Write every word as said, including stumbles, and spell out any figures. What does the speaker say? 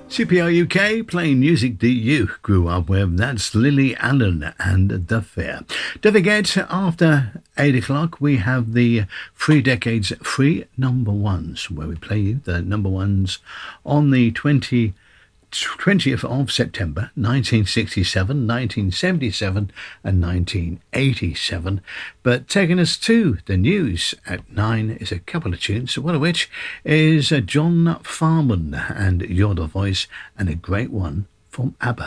C P R U K playing music that you grew up with. That's Lily Allen and The Fear. Don't forget, after eight o'clock, we have the Three Decades Free Number Ones, where we play you the number ones on the twentieth of September, nineteen sixty-seven, nineteen seventy-seven and nineteen eighty-seven. But taking us to the news at nine is a couple of tunes, one of which is John Farman and You're the Voice, and a great one from ABBA.